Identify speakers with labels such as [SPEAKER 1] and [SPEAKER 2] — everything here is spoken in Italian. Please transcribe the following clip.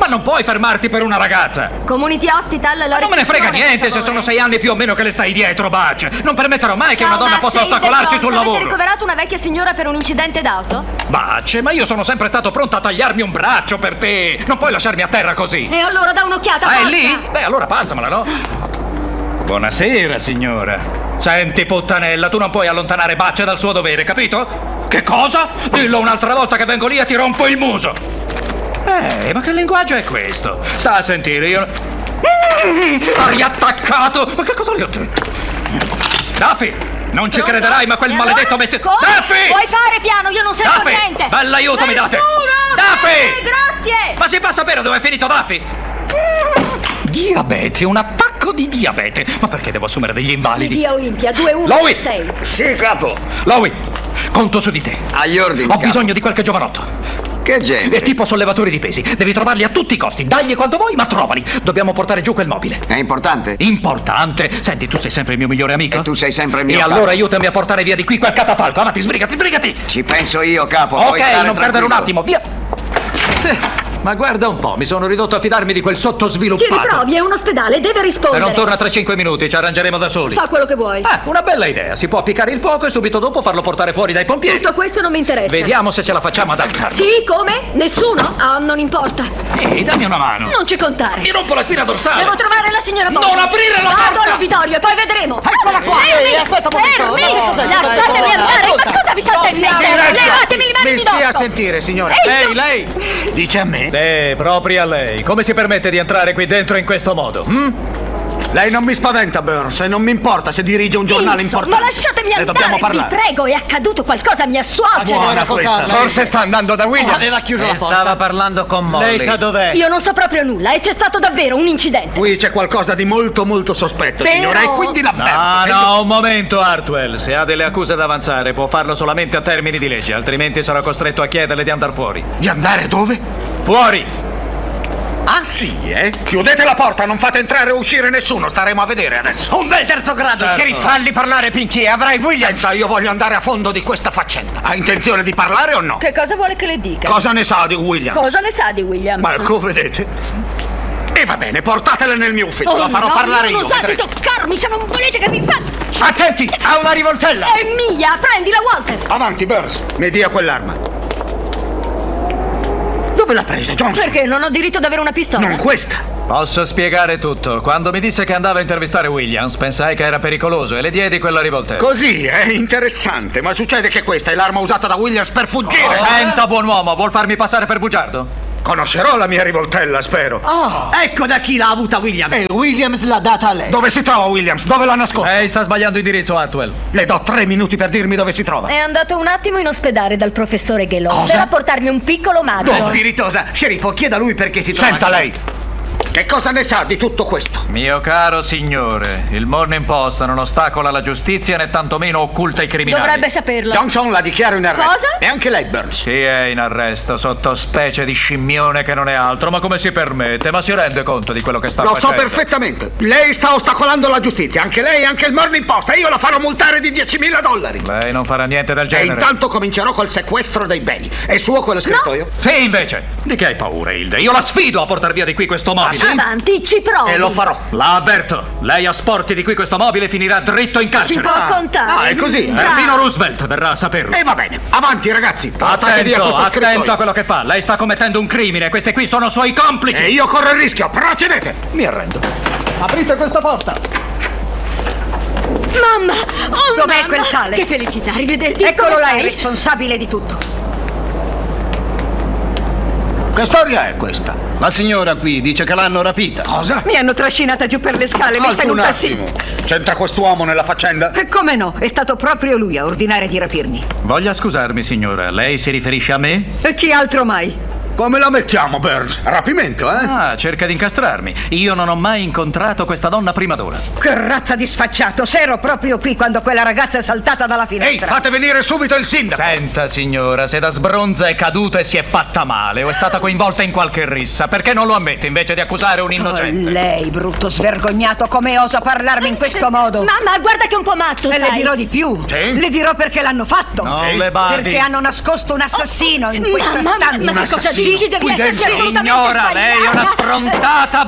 [SPEAKER 1] Ma non puoi fermarti per una ragazza.
[SPEAKER 2] Community Hospital,
[SPEAKER 1] Ma non me ne frega niente se sono 6 anni più o meno che le stai dietro, Butch. Non permetterò mai che una donna possa ostacolarci sul lavoro.
[SPEAKER 2] Avete ricoverato una vecchia signora per un incidente d'auto?
[SPEAKER 1] Butch, ma io sono sempre stato pronto a tagliarmi un braccio per te. Non puoi lasciarmi a terra così.
[SPEAKER 2] E allora da un'occhiata,
[SPEAKER 1] Ah, è
[SPEAKER 2] forza!
[SPEAKER 1] lì? Beh, allora passamela, no? Buonasera, signora. Senti, puttanella, tu non puoi allontanare Butch dal suo dovere, capito? Che cosa? Dillo un'altra volta che vengo lì e ti rompo il muso. Ma che linguaggio è questo? Sta a sentire, io... Ha riattaccato! Ma che cosa gli ho detto? Daffy, non ci crederai, ma quel maledetto vestito... Daffy!
[SPEAKER 2] Puoi fare piano, io non sento niente!
[SPEAKER 1] Bell'aiuto mi date! Daffy!
[SPEAKER 2] Grazie!
[SPEAKER 1] Ma si fa sapere dove è finito Daffy? Diabete, un attacco di diabete. Ma perché devo assumere degli invalidi?
[SPEAKER 2] Via Olimpia, 2166.
[SPEAKER 3] Sì, capo.
[SPEAKER 1] Lowy, conto su di te.
[SPEAKER 3] Agli ordini,
[SPEAKER 1] Ho bisogno di qualche giovanotto.
[SPEAKER 3] Che gente?
[SPEAKER 1] È tipo sollevatori di pesi. Devi trovarli a tutti i costi. Dagli quando vuoi, ma trovali. Dobbiamo portare giù quel mobile.
[SPEAKER 3] È importante?
[SPEAKER 1] Importante. Senti, tu sei sempre il mio migliore amico?
[SPEAKER 3] E tu sei sempre il mio
[SPEAKER 1] E
[SPEAKER 3] capo.
[SPEAKER 1] allora aiutami a portare via di qui quel catafalco. Avanti, sbrigati.
[SPEAKER 3] Ci penso io, capo.
[SPEAKER 1] Ok,
[SPEAKER 3] Puoi stare
[SPEAKER 1] non perdere un
[SPEAKER 3] tranquillo.
[SPEAKER 1] attimo, via. Ma guarda un po', mi sono ridotto a fidarmi di quel sottosviluppato.
[SPEAKER 2] Ci riprovi, è un ospedale, deve rispondere.
[SPEAKER 1] Non torna tra 5 minuti, ci arrangeremo da soli.
[SPEAKER 2] Fa quello che vuoi.
[SPEAKER 1] Una bella idea. Si può appiccare il fuoco e subito dopo farlo portare fuori dai pompieri.
[SPEAKER 2] Tutto questo non mi interessa.
[SPEAKER 1] Vediamo se ce la facciamo ad alzarlo.
[SPEAKER 2] Sì, come? Nessuno? Ah, non importa.
[SPEAKER 1] Ehi, dammi una mano.
[SPEAKER 2] Non ci contare.
[SPEAKER 1] Mi rompo la spina dorsale.
[SPEAKER 2] Devo trovare la signora Bond.
[SPEAKER 1] Non aprire la
[SPEAKER 2] Vado
[SPEAKER 1] porta!
[SPEAKER 2] all'uditorio e poi vedremo.
[SPEAKER 4] Eccola qua!
[SPEAKER 2] Fermi!
[SPEAKER 4] Aspetta un momento!
[SPEAKER 2] Fermi!
[SPEAKER 4] No,
[SPEAKER 2] Lasciatemi
[SPEAKER 4] no,
[SPEAKER 2] andare!
[SPEAKER 4] ascolta.
[SPEAKER 2] Ma cosa vi salta in mente? Levatemi le mani
[SPEAKER 5] Mi
[SPEAKER 2] di
[SPEAKER 5] stia a
[SPEAKER 2] dosso!
[SPEAKER 5] sentire, signora.
[SPEAKER 2] Ehi,
[SPEAKER 1] Lei!
[SPEAKER 5] Dice a me?
[SPEAKER 1] Sì, proprio a lei. Come si permette di entrare qui dentro in questo modo?
[SPEAKER 5] Lei non mi spaventa, Burns, e non mi importa se dirige un giornale importante.
[SPEAKER 2] Ma lasciatemi
[SPEAKER 5] Ne
[SPEAKER 2] andare,
[SPEAKER 5] dobbiamo parlare.
[SPEAKER 2] vi prego, è accaduto qualcosa a mia suocera.
[SPEAKER 5] Buona questa. Forse sta andando da Williams.
[SPEAKER 4] Aveva chiuso la porta.
[SPEAKER 6] Stava parlando con Molly.
[SPEAKER 5] Lei sa dov'è?
[SPEAKER 2] Io non so proprio nulla e c'è stato davvero un incidente.
[SPEAKER 5] Qui c'è qualcosa di molto molto sospetto,
[SPEAKER 2] Però-
[SPEAKER 5] signora, e quindi l'avverto.
[SPEAKER 1] No, un momento, Hartwell. Se ha delle accuse da avanzare, può farlo solamente a termini di legge, altrimenti sarà costretto a chiederle di andare fuori.
[SPEAKER 5] Di andare dove?
[SPEAKER 1] Fuori!
[SPEAKER 5] Ah, sì, eh? Chiudete la porta, non fate entrare o uscire nessuno, staremo a vedere adesso.
[SPEAKER 4] Un bel terzo grado!
[SPEAKER 1] Certo.
[SPEAKER 4] Sheriff, falli parlare, Pinky, avrai Williams!
[SPEAKER 5] Senza, io voglio andare a fondo di questa faccenda. Ha intenzione di parlare o no?
[SPEAKER 2] Che cosa vuole che le dica?
[SPEAKER 5] Cosa ne sa di Williams?
[SPEAKER 2] Cosa ne sa di Williams?
[SPEAKER 5] Marco, vedete? E va bene, portatele nel mio ufficio, la farò
[SPEAKER 2] no,
[SPEAKER 5] parlare
[SPEAKER 2] non
[SPEAKER 5] io.
[SPEAKER 2] osate
[SPEAKER 5] vedrete.
[SPEAKER 2] toccarmi se non volete che mi fa...
[SPEAKER 4] Attenti, ha una rivoltella!
[SPEAKER 2] È mia, prendila, Walter!
[SPEAKER 5] Avanti, Burns, mi dia quell'arma. Dove l'ha presa, Johnson?
[SPEAKER 2] Perché non ho diritto ad avere una pistola?
[SPEAKER 5] Non questa.
[SPEAKER 1] Posso spiegare tutto. Quando mi disse che andava a intervistare Williams, pensai che era pericoloso e le diedi quella rivoltella.
[SPEAKER 5] Così, è interessante, ma succede che questa è l'arma usata da Williams per fuggire.
[SPEAKER 1] Senta, buon uomo, vuol farmi passare per bugiardo?
[SPEAKER 5] Conoscerò la mia rivoltella, spero.
[SPEAKER 4] Ecco da chi l'ha avuta Williams!
[SPEAKER 5] E Williams l'ha data a lei. Dove si trova Williams? Dove l'ha nascosta?
[SPEAKER 1] Lei sta sbagliando indirizzo, Hartwell.
[SPEAKER 5] Le do 3 minuti per dirmi dove si trova.
[SPEAKER 2] È andato un attimo in ospedale dal professore Ghelò
[SPEAKER 5] Cosa?
[SPEAKER 2] per portarmi un piccolo mago.
[SPEAKER 4] Spiritosa! Sceriffo, chieda a lui perché si trova...
[SPEAKER 5] Senta lei. Che cosa ne sa di tutto questo?
[SPEAKER 1] Mio caro signore, il Morning Post non ostacola la giustizia né tantomeno occulta i criminali.
[SPEAKER 2] Dovrebbe saperlo.
[SPEAKER 5] Johnson la dichiaro in arresto.
[SPEAKER 2] Cosa?
[SPEAKER 5] E anche lei, Burns.
[SPEAKER 1] Sì, è in arresto, sotto specie di scimmione che non è altro. Ma come si permette? Ma si rende conto di quello che sta
[SPEAKER 5] Lo so
[SPEAKER 1] facendo?
[SPEAKER 5] perfettamente. Lei sta ostacolando la giustizia. Anche lei e anche il Morning Post. E io la farò multare di $10.000.
[SPEAKER 1] Lei non farà niente del
[SPEAKER 5] E
[SPEAKER 1] genere.
[SPEAKER 5] intanto comincerò col sequestro dei beni. È suo quello scritto io?
[SPEAKER 1] Sì, invece. Di che hai paura, Hilde? Io la sfido a portar via di qui questo mobile.
[SPEAKER 2] Avanti, ci provi.
[SPEAKER 5] E lo farò.
[SPEAKER 1] La avverto. Lei asporti di qui questo mobile finirà dritto in
[SPEAKER 2] Si
[SPEAKER 1] carcere.
[SPEAKER 2] può contare.
[SPEAKER 5] è così.
[SPEAKER 2] Già.
[SPEAKER 1] Perfino Roosevelt verrà a saperlo.
[SPEAKER 5] E va bene. Avanti, ragazzi. Portate via questo
[SPEAKER 1] Attento
[SPEAKER 5] scrittoio.
[SPEAKER 1] a quello che fa. Lei sta commettendo un crimine. Questi qui sono suoi complici.
[SPEAKER 5] E io corro il rischio. Procedete.
[SPEAKER 1] Mi arrendo.
[SPEAKER 5] Aprite questa porta.
[SPEAKER 2] Mamma! Oh,
[SPEAKER 4] Dov'è
[SPEAKER 2] mamma!
[SPEAKER 4] quel tale?
[SPEAKER 2] Che felicità, rivederti.
[SPEAKER 4] Eccolo
[SPEAKER 2] Come
[SPEAKER 4] là,
[SPEAKER 2] stai?
[SPEAKER 4] il responsabile di tutto.
[SPEAKER 5] Che storia è questa?
[SPEAKER 6] La signora qui dice che l'hanno rapita.
[SPEAKER 5] Cosa?
[SPEAKER 4] Mi hanno trascinata giù per le scale, mi è
[SPEAKER 5] Alto un
[SPEAKER 4] venuta sì.
[SPEAKER 5] attimo. C'entra quest'uomo nella faccenda?
[SPEAKER 4] E come no? È stato proprio lui a ordinare di rapirmi.
[SPEAKER 1] Voglia scusarmi, signora. Lei si riferisce a me?
[SPEAKER 4] E chi altro mai?
[SPEAKER 5] Come la mettiamo, Burns? Rapimento, eh?
[SPEAKER 1] Ah, cerca di incastrarmi. Io non ho mai incontrato questa donna prima d'ora.
[SPEAKER 4] Che razza di sfacciato! Se ero proprio qui quando quella ragazza è saltata dalla
[SPEAKER 5] Ehi,
[SPEAKER 4] finestra.
[SPEAKER 5] fate venire subito il sindaco.
[SPEAKER 1] Senta, signora, se da sbronza è caduta e si è fatta male o è stata coinvolta in qualche rissa, perché non lo ammette invece di accusare un innocente?
[SPEAKER 4] Oh, lei, brutto svergognato, come osa parlarmi in questo modo?
[SPEAKER 2] Mamma, guarda che è un po' matto,
[SPEAKER 4] E le
[SPEAKER 2] sai.
[SPEAKER 4] dirò di più.
[SPEAKER 5] Sì?
[SPEAKER 4] Le dirò perché l'hanno fatto.
[SPEAKER 1] Non
[SPEAKER 5] Sì.
[SPEAKER 1] le badi.
[SPEAKER 4] Perché hanno nascosto un assassino in questa
[SPEAKER 2] Mamma,
[SPEAKER 4] stanza.
[SPEAKER 2] ma che cosa dici? Ci devi esserci assolutamente
[SPEAKER 1] Signora, lei è una
[SPEAKER 2] sbagliata.
[SPEAKER 1] sfrontata